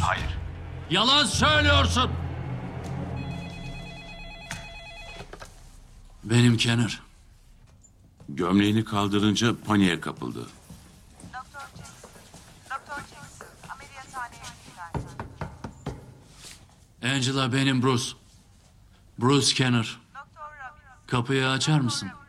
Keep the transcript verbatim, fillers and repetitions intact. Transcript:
Hayır. Yalan söylüyorsun. Benim Kenner. Gömleğini kaldırınca paniğe kapıldı. Doktor Jackson. Doktor Jackson. Ameliyathaneye lütfen. Angela benim Bruce. Bruce Kenner. Doktor Robin. Kapıyı açar mısın?